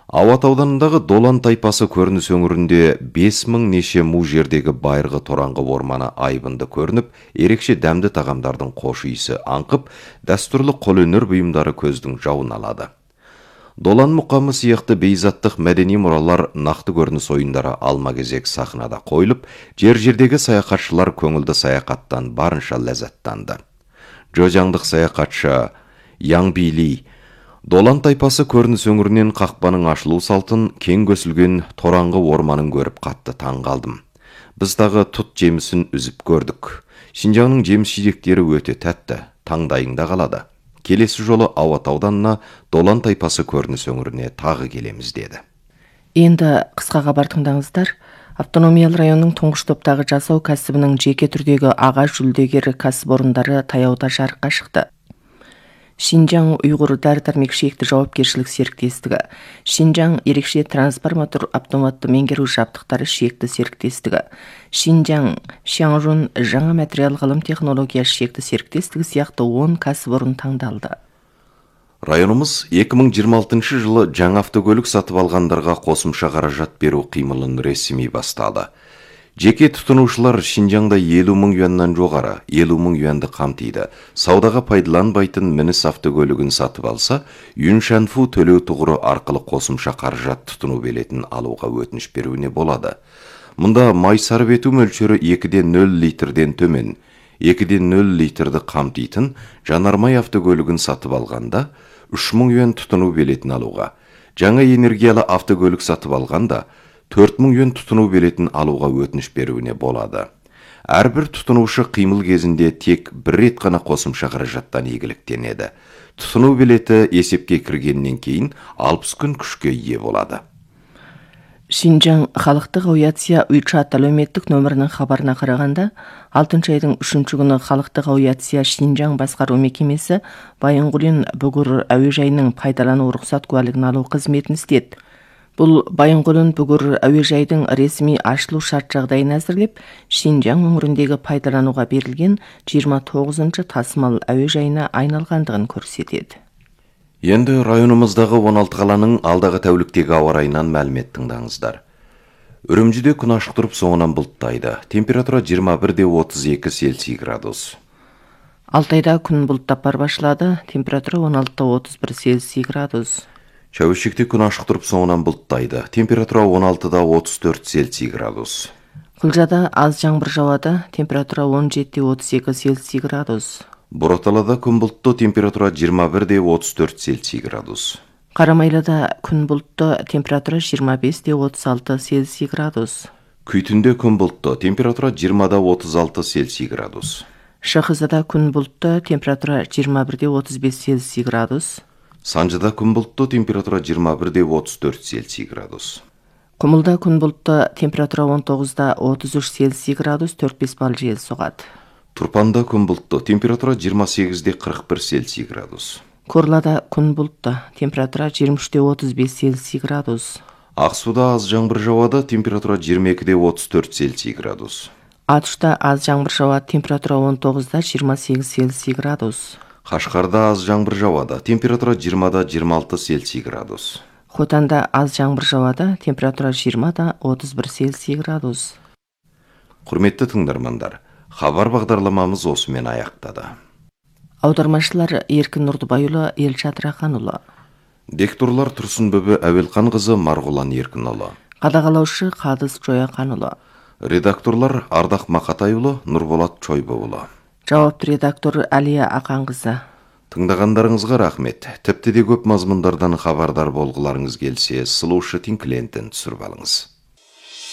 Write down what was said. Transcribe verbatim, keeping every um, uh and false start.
Ауат ауданындағы Долан тайпасы көрініс өңірінде бес мың неше му жердегі байырғы тораңғы орманы айбынды көрініп, ерекше дәмді тағамдардың қош иісі аңқып, дәстүрлі қолөнер бұйымдары көздің жауын алады. Долан мұқамы сияқты бейзаттық мәдени мұралар нақты көрініс ойындары алма-кезек сахнада қойылып, жер-жердегі саяхатшылар көңілді саяхаттан барынша ләззаттанды. Жожаңдық саяхатшы Яң Били Долан тайпасы көрініс өңірінен қақпаның ашылу салтын кең көсілген тораңғы орманын көріп қатты таң қалдым. Біз тағы тұт жемісін үзіп көрдік. Шинжаңның жеміс-жидектері өте тәтті, таңдайыңда қалады. Келесі жолы Ауат ауданына Долан тайпасы көрініс өңіріне тағы келеміз деді. Енді қысқа хабар тыңдаңыздар. Автономиялы районның тұңғыш топтағы жасау кәсібінің жеке түрдегі аға жүлдегері кәсіпорындары таяуда жарыққа шықты. Шинжаң ұйғыр дәрі-дәрмек шекті жауапкершілік серіктестігі, Шинжаң ерекше трансформатор автоматты меңгеру жабдықтары шекті серіктестігі, Шинжаң Шаңжун жаңа материал ғылым технология шекті серіктестігі сияқты он кәсіпорын таңдалды. Районымыз екі мың жиырма алтыншы жылы жаңа автокөлік сатып алғандарға қосымша қаражат беру қимылын ресми бастады. Жеке тұтынушылар Шинжаңда елу мың юаннан жоғары, елу мың юанды қамтиды. Саудаға пайдаланбайтын мініс автокөлігін сатып алса, Юншанфу төлеу тұғыры арқылы қосымша қаражат тұтыну билетін алуға өтініш беруіне болады. Мұнда май сарып ету мөлшері екіден нөл литрден төмен, екіден нөл литрді қамтитын жанармай автокөлігін сатып алғанда, үш мың юан тұтыну билетін алуға, жаңа энергиялы автокөлік сатып алғанда, төрт мың юан тұтыну билетін алуға өтініш беруіне болады. Әрбір тұтынушы қимыл кезінде тек бір рет қана қосымша қаражаттан игіліктенеді. Тұтыну билеті есепке кіргеннен кейін алпыс күн күшке ие болады. Шинжаң халықтық авиация WeChat әлеуметтік нөмірінің хабарына қарағанда, алтыншы айдың үшінші күні халықтық авиация Шинжаң басқару мекемесі Байынғұлин Бүгір әуежайының пайдалану рұқсат куәлігін алу қызметін істеді. Бұл Байынғұлин Бүгір әуежайдың ресми ашылу шарт жағдайын әзірлеп, Шинжаң өңіріндегі пайдалануға берілген жиырма тоғызыншы тасымал әуежайына айналғандығын көрсетеді. Енді районымыздағы он алты қаланың алдағы тәуліктегі ауа райынан мәлімет тыңдаңыздар. Үрімжіде күн ашық тұрып, соңынан бұлттайды. Температура жиырма бір де отыз екі Цельсий градус. Алтайда күн бұлттап бар башылады. Температура он алты да отыз бір Цельсий градус. Шәуішекте күн ашық тұрып, соңынан бұлттайды. Температура он алты да отыз төрт Цельсий градус. Құлжада аз жаңбыр жауады. Температура он жеті де отыз екі Цельсий градус. Бороталада күн бұлтты, температура жиырма бір де отыз төрт Цельсий градус. Қарамайлада күн бұлтты, температура жиырма бес де отыз алты Цельсий градус. Күйтінде күн бұлтты, температура жиырма да отыз алты Цельсий градус. Шахызада күн бұлтты, температура жиырма бір де отыз бес Цельсий градус. Санжыда күн бұлтты, температура жиырма бір де отыз төрт Цельсий градус. Құмылда күн бұлтты, температура он тоғыз да отыз үш Цельсий градус, төрт бес бал жел соғады. Турпанда күн бұлтты, температура жиырма сегіз де қырық бір Цельсий градус. Корлада күн бұлтты, температура жиырма үш де отыз бес Цельсий градус. Ақсуда аз жаңбыр жауады, температура жиырма екі де отыз төрт Цельсий градус. Атышта аз жаңбыр жауады, температура он тоғыз да жиырма сегіз Цельсий градус. Қашқарда аз жаңбыр жауады, температура жиырма да жиырма алты Цельсий градус. Хотанда аз жаңбыр жауады, температура жиырма да отыз бір Цельсий градус. Құрметті тыңдармандар, хабар бағдарламамыз осымен аяқтады. Аудармашылар Еркін Нұрдыбайұлы, Елшат Раханұлы. Дикторлар Тұрсынбөбі Әуелқанқызы, Марғұлан Еркінұлы. Қадағалаушы Қадыс Жояқанұлы. Редакторлар Ардақ Мақатайұлы, Нұрболат Чойбыұлы. Жауапты редактор Әлия Ақанқызы. Тыңдағандарыңызға рахмет. Тіпті де көп мазмұндардан хабардар болғыларыңыз келсе, Слушать Инклентін түсіріп алыңыз.